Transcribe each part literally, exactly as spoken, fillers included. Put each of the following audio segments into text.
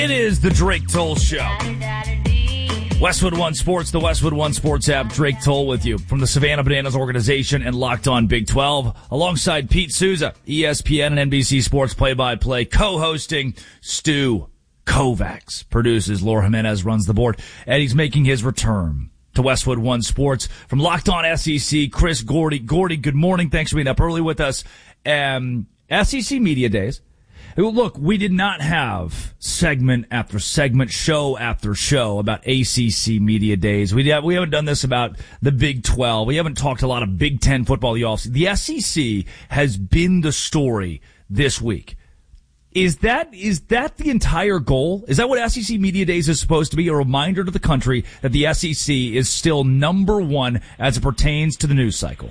It is the Drake Toll Show. Westwood One Sports, the Westwood One Sports app. Drake Toll with you from the Savannah Bananas organization and Locked On Big twelve, alongside Pete Souza, E S P N and N B C Sports play-by-play, co-hosting Stu Kovacs. Produces Laura Jimenez, runs the board, and he's making his return to Westwood One Sports from Locked On S E C. Chris Gordy. Gordy, good morning. Thanks for being up early with us. Um, S E C Media Days. Look, we did not have segment after segment, show after show about A C C Media Days. We we haven't done this about the Big twelve. We haven't talked a lot of Big Ten football the offseason. The S E C has been the story this week. Is that is that the entire goal? Is that what S E C Media Days is supposed to be? A reminder to the country that the S E C is still number one as it pertains to the news cycle?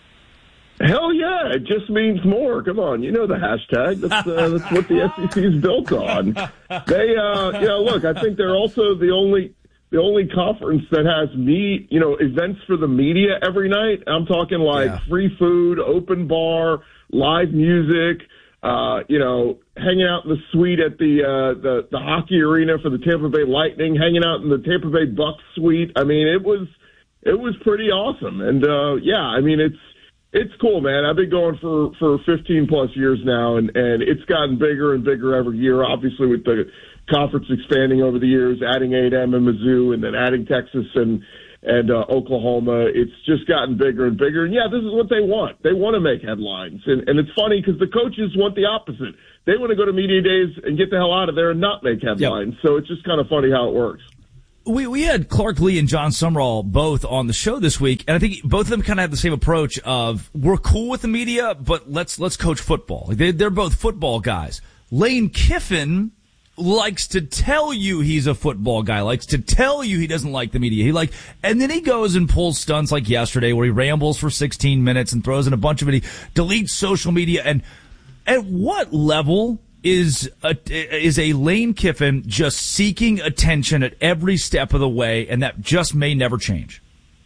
Hell yeah, it just means more. Come on, you know the hashtag. That's, uh, that's what the S E C is built on. They, uh, you know, look, I think they're also the only the only conference that has me, you know, events for the media every night. I'm talking like yeah. free food, open bar, live music, uh, you know, hanging out in the suite at the, uh, the the hockey arena for the Tampa Bay Lightning, hanging out in the Tampa Bay Bucks suite. I mean, it was it was pretty awesome, and uh, yeah, I mean it's. It's cool, man. I've been going for, for fifteen plus years now, and, and it's gotten bigger and bigger every year, obviously with the conference expanding over the years, adding A and M and Mizzou, and then adding Texas and, and uh, Oklahoma. It's just gotten bigger and bigger. And, yeah, this is what they want. They want to make headlines. And, and it's funny because the coaches want the opposite. They want to go to media days and get the hell out of there and not make headlines. Yep. So it's just kind of funny how it works. We we had Clark Lee and John Sumrall both on the show this week, and I think both of them kind of have the same approach of we're cool with the media, but let's let's coach football. Like they, they're both football guys. Lane Kiffin likes to tell you he's a football guy, likes to tell you he doesn't like the media. He like, and then he goes and pulls stunts like yesterday where he rambles for sixteen minutes and throws in a bunch of it. He deletes social media. And at what level is a, is a Lane Kiffin just seeking attention at every step of the way, and that just may never change?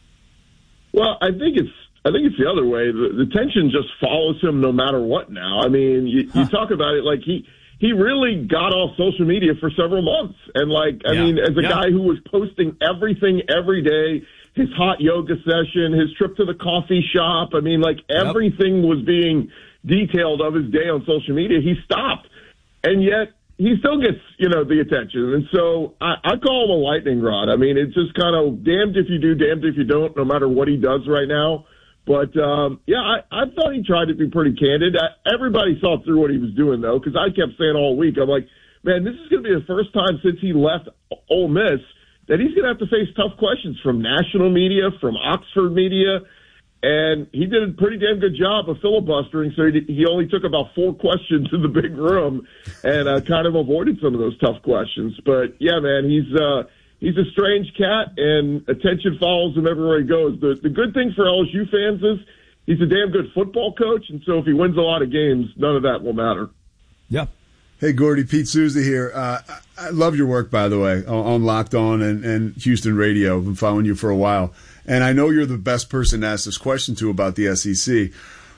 Well, I think it's I think it's the other way. The, the tension just follows him no matter what now. I mean, you, huh. you talk about it like he he really got off social media for several months. And, like, I yeah. mean, as a yeah. guy who was posting everything every day, his hot yoga session, his trip to the coffee shop, I mean, like, everything yep. was being detailed of his day on social media, he stopped. And yet he still gets, you know, the attention. And so I, I call him a lightning rod. I mean, it's just kind of damned if you do, damned if you don't, no matter what he does right now. But, um, yeah, I, I thought he tried to be pretty candid. I, everybody saw through what he was doing, though, because I kept saying all week, I'm like, man, this is going to be the first time since he left Ole Miss that he's going to have to face tough questions from national media, from Oxford media. And he did a pretty damn good job of filibustering, so he, he only took about four questions in the big room and uh, kind of avoided some of those tough questions. But, yeah, man, he's uh, he's a strange cat, and attention follows him everywhere he goes. The, the good thing for L S U fans is he's a damn good football coach, and so if he wins a lot of games, none of that will matter. Yeah. Hey, Gordy, Pete Souza here. Uh, I love your work, by the way, on, on Locked On and, and Houston Radio. I've been following you for a while. And I know you're the best person to ask this question to about the S E C.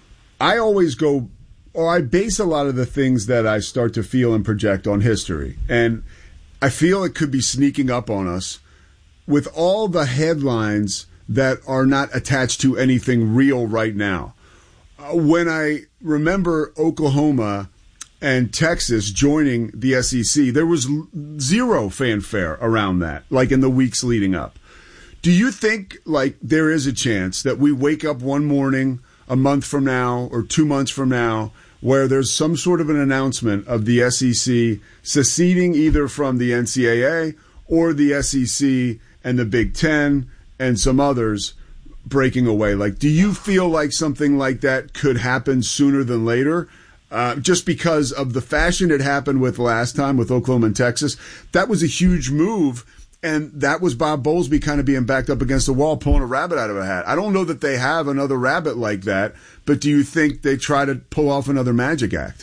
I always go, or I base a lot of the things that I start to feel and project on history. And I feel it could be sneaking up on us with all the headlines that are not attached to anything real right now. Uh, when I remember Oklahoma and Texas joining the S E C, there was zero fanfare around that, like in the weeks leading up. Do you think, like, there is a chance that we wake up one morning a month from now or two months from now where there's some sort of an announcement of the S E C seceding either from the N C double A or the S E C and the Big Ten and some others breaking away? Like, do you feel like something like that could happen sooner than later? Uh, just because of the fashion it happened with last time with Oklahoma and Texas, that was a huge move. And that was Bob Bowlesby kind of being backed up against the wall, pulling a rabbit out of a hat. I don't know that they have another rabbit like that, but do you think they try to pull off another magic act?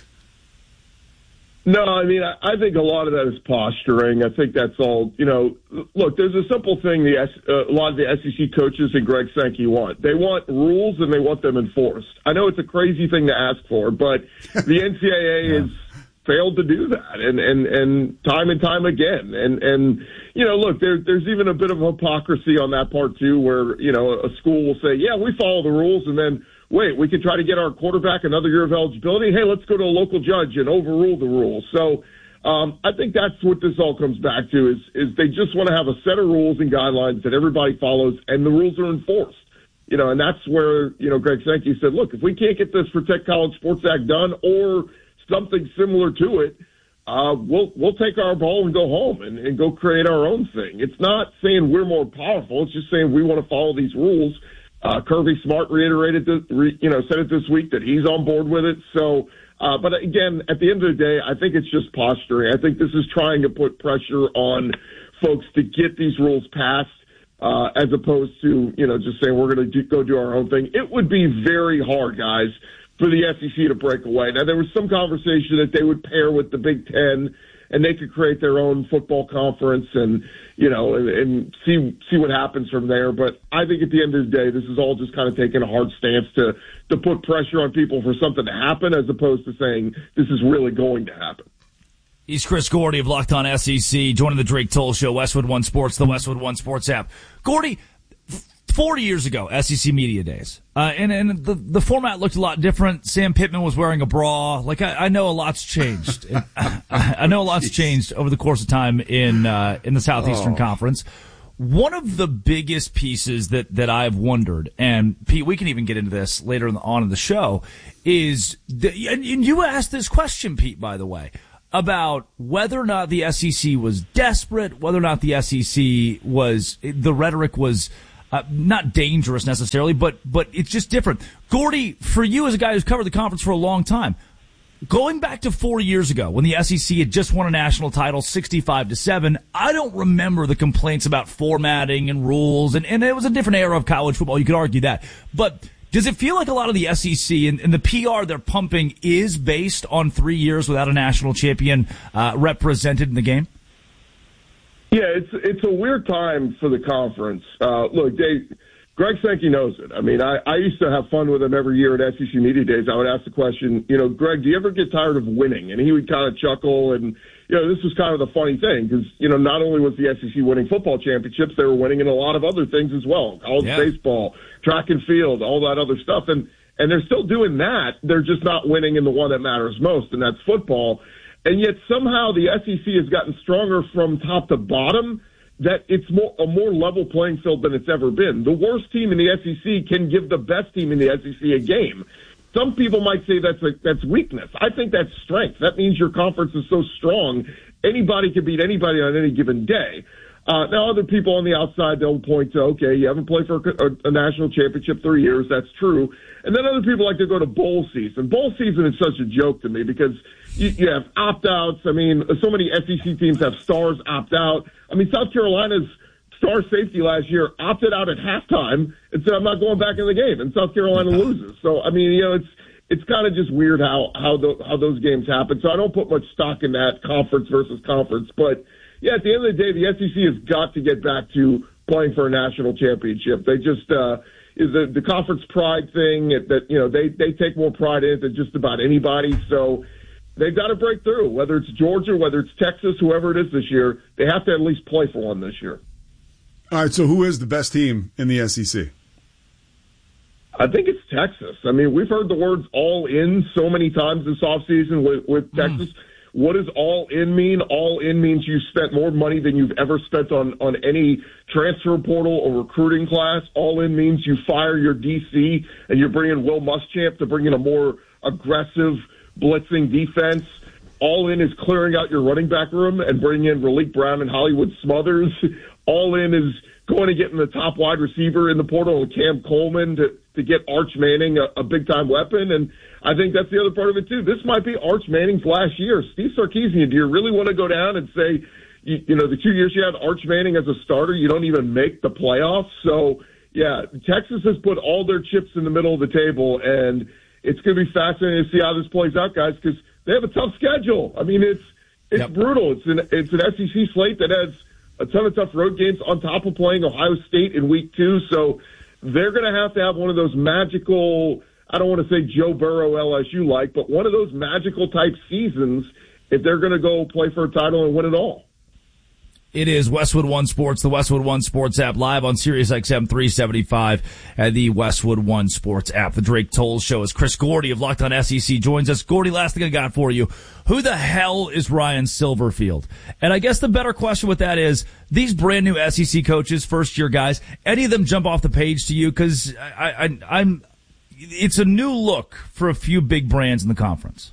No, I mean, I, I think a lot of that is posturing. I think that's all, you know, look, there's a simple thing the S, uh, a lot of the S E C coaches and Greg Sankey want. They want rules and they want them enforced. I know it's a crazy thing to ask for, but the N C double A yeah. is failed to do that, and and and time and time again. And and you know, look, there, there's even a bit of hypocrisy on that part too, where you know a school will say, yeah, we follow the rules, and then wait, we can try to get our quarterback another year of eligibility. Hey, let's go to a local judge and overrule the rules. So um, I think that's what this all comes back to is is they just want to have a set of rules and guidelines that everybody follows, and the rules are enforced. You know, and that's where, you know, Greg Sankey said, look, if we can't get this Protect College Sports Act done or something similar to it, uh, we'll we'll take our ball and go home and, and go create our own thing. It's not saying we're more powerful. It's just saying we want to follow these rules. Uh, Kirby Smart reiterated, this, re, you know, said it this week that he's on board with it. So, uh, but again, at the end of the day, I think it's just posturing. I think this is trying to put pressure on folks to get these rules passed. Uh, as opposed to, you know, just saying we're going to go do our own thing. It would be very hard, guys, for the S E C to break away. Now, there was some conversation that they would pair with the Big Ten and they could create their own football conference and, you know, and, and see see what happens from there. But I think at the end of the day, this is all just kind of taking a hard stance to, to put pressure on people for something to happen as opposed to saying this is really going to happen. He's Chris Gordy of Locked On S E C, joining the Drake Toll Show, Westwood One Sports, the Westwood One Sports app. Gordy, forty years ago, S E C Media Days, uh, and, and the, the format looked a lot different. Sam Pittman was wearing a bra. Like, I, I know a lot's changed. I, I know a lot's changed over the course of time in uh, in the Southeastern oh. Conference. One of the biggest pieces that, that I've wondered, and Pete, we can even get into this later on in the show, is, the, and you asked this question, Pete, by the way, about whether or not the S E C was desperate, whether or not the S E C was, the rhetoric was uh, not dangerous necessarily, but but it's just different. Gordy, for you as a guy who's covered the conference for a long time, going back to four years ago when the S E C had just won a national title sixty-five to seven, I don't remember the complaints about formatting and rules, and, and it was a different era of college football, you could argue that. But does it feel like a lot of the S E C and, and the P R they're pumping is based on three years without a national champion uh, represented in the game? Yeah, it's it's a weird time for the conference. Uh, look, they, Greg Sankey knows it. I mean, I, I used to have fun with him every year at S E C Media Days. I would ask the question, you know, Greg, do you ever get tired of winning? And he would kind of chuckle. And, you know, this was kind of the funny thing because, you know, not only was the S E C winning football championships, they were winning in a lot of other things as well. College yeah. baseball, track and field, all that other stuff. And, and they're still doing that. They're just not winning in the one that matters most, and that's football. And yet somehow the S E C has gotten stronger from top to bottom, that it's more a more level playing field than it's ever been. The worst team in the S E C can give the best team in the S E C a game. Some people might say that's a, that's weakness. I think that's strength. That means your conference is so strong, anybody can beat anybody on any given day. Uh, now, other people on the outside, they'll point to, okay, you haven't played for a, a national championship three years. That's true. And then other people like to go to bowl season. Bowl season is such a joke to me because you, you have opt-outs. I mean, so many S E C teams have stars opt out. I mean, South Carolina's star safety last year opted out at halftime and said, I'm not going back in the game, and South Carolina loses. So, I mean, you know, it's it's kind of just weird how how, the, how those games happen. So I don't put much stock in that conference versus conference. But, yeah, at the end of the day, the S E C has got to get back to playing for a national championship. They just uh, is the, the conference pride thing that, you know, they, they take more pride in it than just about anybody. So they've got to break through, whether it's Georgia, whether it's Texas, whoever it is this year. They have to at least play for one this year. All right, so who is the best team in the S E C? I think it's Texas. I mean, we've heard the words all in so many times this offseason with, with Texas. Mm. What does all in mean? All in means you spent more money than you've ever spent on, on any transfer portal or recruiting class. All in means you fire your D C and you're bringing Will Muschamp to bring in a more aggressive blitzing defense. All in is clearing out your running back room and bringing in Raleek Brown and Hollywood Smothers. All in is going to get in the top wide receiver in the portal with Cam Coleman to, to get Arch Manning a, a big-time weapon. And I think that's the other part of it, too. This might be Arch Manning's last year. Steve Sarkisian, do you really want to go down and say, you, you know, the two years you had Arch Manning as a starter, you don't even make the playoffs? So, yeah, Texas has put all their chips in the middle of the table, and it's going to be fascinating to see how this plays out, guys, because they have a tough schedule. I mean, it's it's yep. brutal. It's an, it's an S E C slate that has a ton of tough road games on top of playing Ohio State in week two. So they're going to have to have one of those magical, I don't want to say Joe Burrow L S U like, but one of those magical type seasons if they're going to go play for a title and win it all. It is Westwood One Sports, the Westwood One Sports app, live on Sirius X M three seventy-five and the Westwood One Sports app. The Drake Toll Show as Chris Gordy of Locked On S E C joins us. Gordy, last thing I got for you. Who the hell is Ryan Silverfield? And I guess the better question with that is, these brand new S E C coaches, first year guys, any of them jump off the page to you? Cause I, I, I'm, it's a new look for a few big brands in the conference.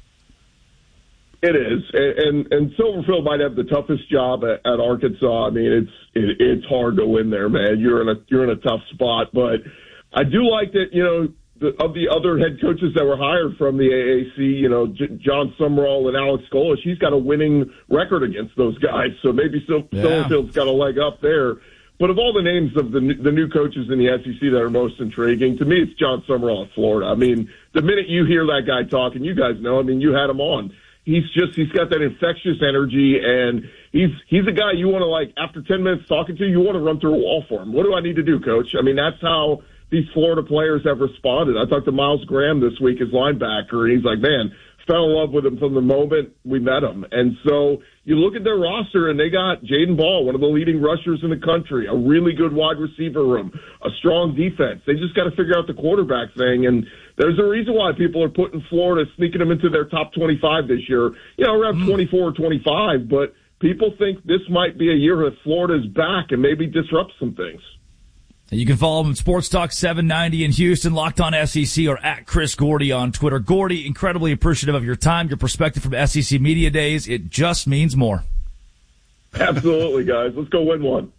It is, and and Silverfield might have the toughest job at, at Arkansas. I mean, it's it, it's hard to win there, man. You're in a you're in a tough spot, but I do like that. You know, the, of the other head coaches that were hired from the A A C, you know, J- John Summerall and Alex Golesh, he's got a winning record against those guys. So maybe Sil- yeah. Silverfield's got a leg up there. But of all the names of the the new coaches in the S E C that are most intriguing, to me, it's John Summerall at Florida. I mean, the minute you hear that guy talking, you guys know. I mean, you had him on. He's just, he's got that infectious energy, and he's, he's a guy you want to, like, after ten minutes talking to, you want to run through a wall for him. What do I need to do, coach? I mean, that's how these Florida players have responded. I talked to Miles Graham this week, his linebacker, and he's like, man, fell in love with him from the moment we met him. And so you look at their roster, and they got Jaden Ball, one of the leading rushers in the country, a really good wide receiver room, a strong defense. They just got to figure out the quarterback thing, and there's a reason why people are putting Florida, sneaking them into their top twenty-five this year. You know, around twenty-four or twenty-five, but people think this might be a year that Florida's back and maybe disrupt some things. You can follow him at Sports Talk seven ninety in Houston, Locked On S E C, or at Chris Gordy on Twitter. Gordy, incredibly appreciative of your time, your perspective from S E C Media Days. It just means more. Absolutely, guys. Let's go win one.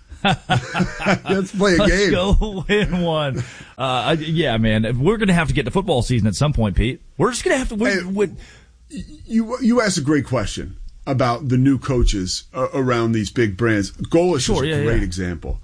Let's play a Let's game. Let's go win one. Uh, yeah, man. We're going to have to get to football season at some point, Pete. We're just going to have to win. Hey, win. You, you asked a great question about the new coaches uh, around these big brands. Golesh sure, is a yeah, great yeah. example.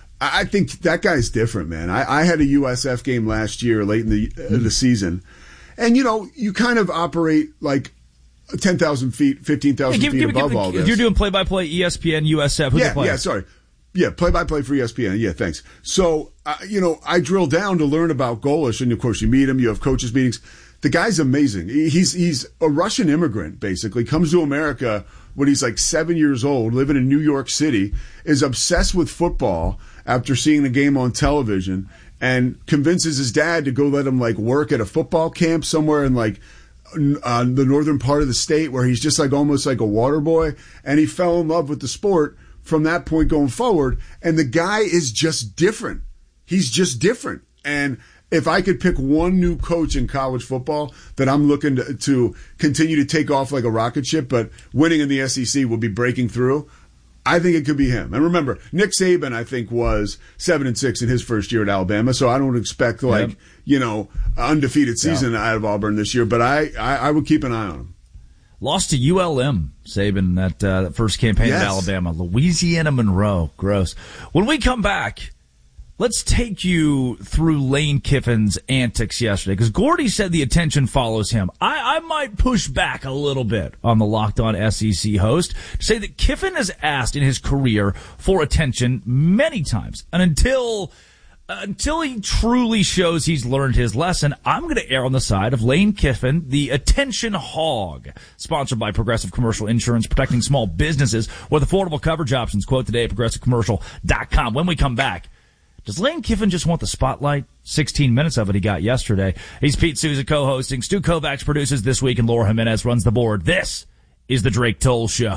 I think that guy's different, man. I, I had a U S F game last year, late in the uh, the season, and you know, you kind of operate like ten thousand feet, fifteen thousand yeah, feet give, above give, all this. You're doing play by play, E S P N, U S F. Who's yeah, yeah. Sorry, yeah, play by play for E S P N. Yeah, thanks. So, uh, you know, I drill down to learn about Golesh, and of course, you meet him. You have coaches meetings. The guy's amazing. He's he's a Russian immigrant, basically, comes to America when he's like seven years old, living in New York City, is obsessed with football after seeing the game on television, and convinces his dad to go let him like work at a football camp somewhere in like uh, the northern part of the state where he's just like almost like a water boy, and he fell in love with the sport from that point going forward. And the guy is just different. He's just different. And if I could pick one new coach in college football that I'm looking to, to continue to take off like a rocket ship, but winning in the S E C will be breaking through, I think it could be him. And remember, Nick Saban, I think, was seven and six in his first year at Alabama, so I don't expect like yep. you know undefeated season yeah. out of Auburn this year. But I, I, I would keep an eye on him. Lost to U L M, Saban, that, uh, that first campaign yes. at Alabama. Louisiana Monroe. Gross. When we come back, let's take you through Lane Kiffin's antics yesterday, because Gordy said the attention follows him. I, I might push back a little bit on the Locked On S E C host to say that Kiffin has asked in his career for attention many times, and until uh, until he truly shows he's learned his lesson, I'm going to err on the side of Lane Kiffin, the attention hog. Sponsored by Progressive Commercial Insurance, protecting small businesses with affordable coverage options. Quote today at progressive commercial dot com. When we come back, does Lane Kiffin just want the spotlight? sixteen minutes of it he got yesterday. He's Pete Souza co-hosting. Stu Kovacs produces This Week, and Laura Jimenez runs the board. This is the Drake Toll Show.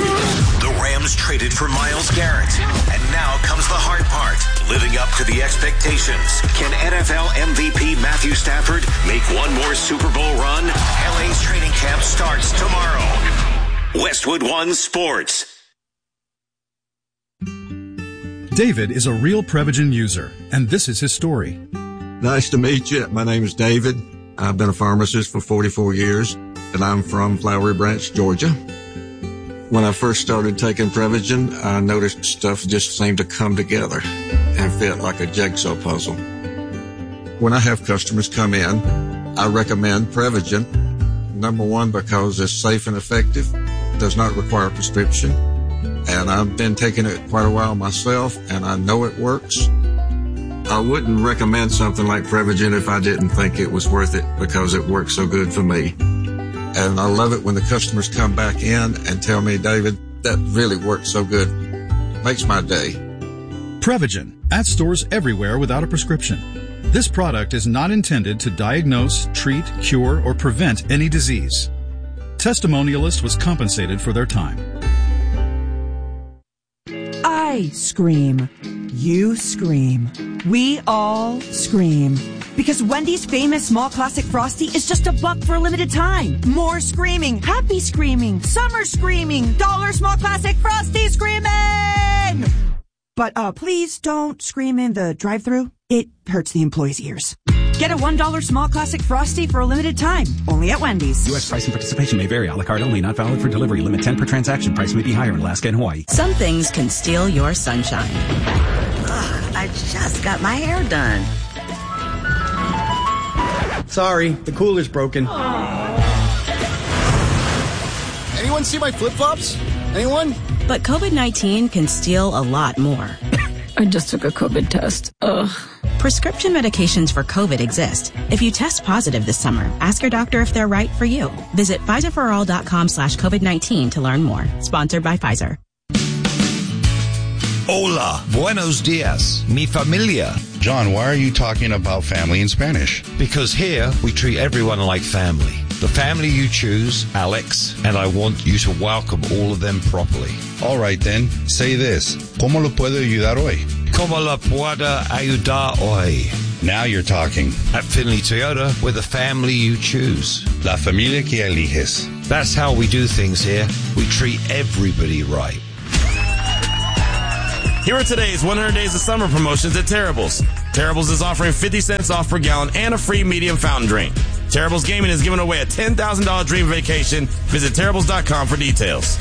The Rams traded for Myles Garrett, and now comes the hard part, living up to the expectations. Can N F L M V P Matthew Stafford make one more Super Bowl run? L A's training camp starts tomorrow. Westwood One Sports. David is a real Prevagen user, and this is his story. Nice to meet you. My name is David. I've been a pharmacist for forty-four years, and I'm from Flowery Branch, Georgia. When I first started taking Prevagen, I noticed stuff just seemed to come together and fit like a jigsaw puzzle. When I have customers come in, I recommend Prevagen. Number one, because it's safe and effective, does not require a prescription. And I've been taking it quite a while myself, and I know it works. I wouldn't recommend something like Prevagen if I didn't think it was worth it, because it works so good for me. And I love it when the customers come back in and tell me, David, that really worked so good. Makes my day. Prevagen, at stores everywhere without a prescription. This product is not intended to diagnose, treat, cure, or prevent any disease. Testimonialist was compensated for their time. I scream. You scream. We all scream. Because Wendy's famous small classic Frosty is just a buck for a limited time. More screaming, happy screaming, summer screaming, dollar small classic Frosty screaming! But uh, please don't scream in the drive-thru. It hurts the employees' ears. Get a one dollar small classic Frosty for a limited time. Only at Wendy's. U S price and participation may vary. A la carte only. Not valid for delivery. Limit ten per transaction. Price may be higher in Alaska and Hawaii. Some things can steal your sunshine. Ugh, I just got my hair done. Sorry, the cooler's broken. Anyone see my flip-flops? Anyone? But COVID nineteen can steal a lot more. I just took a COVID test. Ugh. Prescription medications for COVID exist. If you test positive this summer, ask your doctor if they're right for you. Visit Pfizerforall.com slash COVID-19 to learn more. Sponsored by Pfizer. Hola, buenos dias, mi familia. John, why are you talking about family in Spanish? Because here we treat everyone like family. The family you choose, Alex, and I want you to welcome all of them properly. All right then, say this. ¿Cómo lo puedo ayudar hoy? ¿Cómo la puedo ayudar hoy? Now you're talking. At Finley Toyota, we're the family you choose. La familia que eliges. That's how we do things here. We treat everybody right. Here are today's one hundred Days of Summer promotions at Terrible's. Terrible's is offering fifty cents off per gallon and a free medium fountain drink. Terrible's Gaming is giving away a ten thousand dollars dream vacation. Visit Terrible's dot com for details.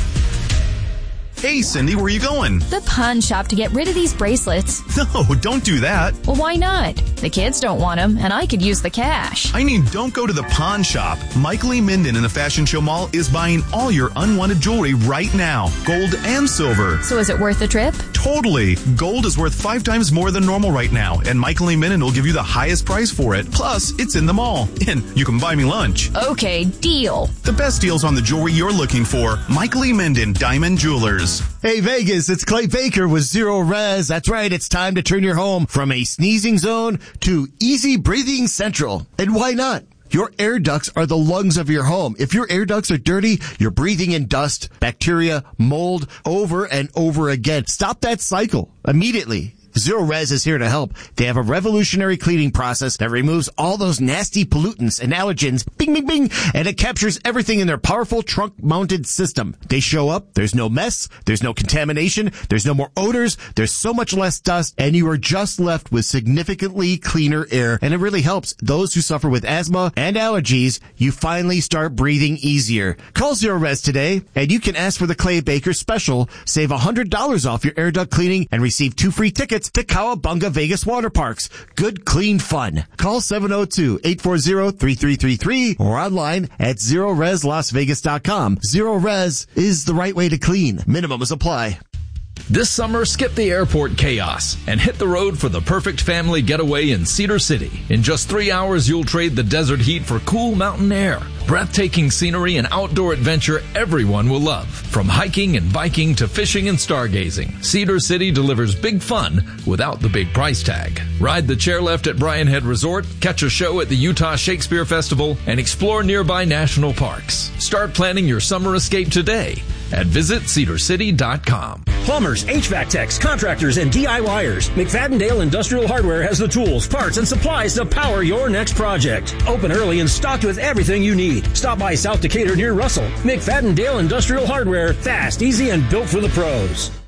Hey, Cindy, where are you going? The pawn shop to get rid of these bracelets. No, don't do that. Well, why not? The kids don't want them, and I could use the cash. I mean, don't go to the pawn shop. Michael E. Minden in the Fashion Show Mall is buying all your unwanted jewelry right now. Gold and silver. So is it worth the trip? Totally. Gold is worth five times more than normal right now, and Michael E. Minden will give you the highest price for it. Plus, it's in the mall, and you can buy me lunch. Okay, deal. The best deals on the jewelry you're looking for. Michael E. Minden, Diamond Jewelers. Hey Vegas, it's Clay Baker with Zero Res. That's right, it's time to turn your home from a sneezing zone to easy breathing central. And why not? Your air ducts are the lungs of your home. If your air ducts are dirty, you're breathing in dust, bacteria, mold over and over again. Stop that cycle immediately. Zero Res is here to help. They have a revolutionary cleaning process that removes all those nasty pollutants and allergens, bing, bing, bing, and it captures everything in their powerful trunk-mounted system. They show up, there's no mess, there's no contamination, there's no more odors, there's so much less dust, and you are just left with significantly cleaner air, and it really helps those who suffer with asthma and allergies. You finally start breathing easier. Call Zero Res today, and you can ask for the Clay Baker special. Save one hundred dollars off your air duct cleaning and receive two free tickets to Cowabunga Vegas Water Parks. Good, clean fun. Call seven oh two, eight four zero, three three three three or online at zero res las vegas dot com. Zero Res is the right way to clean. Minimums apply. This summer, skip the airport chaos and hit the road for the perfect family getaway in Cedar City. In just three hours, you'll trade the desert heat for cool mountain air, breathtaking scenery, and outdoor adventure everyone will love. From hiking and biking to fishing and stargazing, Cedar City delivers big fun without the big price tag. Ride the chairlift at Bryan Head Resort, catch a show at the Utah Shakespeare Festival, and explore nearby national parks. Start planning your summer escape today at visit cedar city dot com. Plumbers, H V A C techs, contractors, and D I Y ers. McFadden-Dale Industrial Hardware has the tools, parts, and supplies to power your next project. Open early and stocked with everything you need. Stop by South Decatur near Russell. McFadden-Dale Industrial Hardware. Fast, easy, and built for the pros.